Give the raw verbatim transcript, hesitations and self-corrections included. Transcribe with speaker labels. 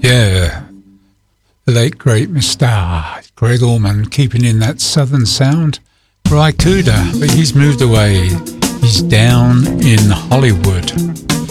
Speaker 1: Yeah, the late great Mister Greg Allman keeping in that southern sound. Ry Cooder, but he's moved away. He's down in Hollywood.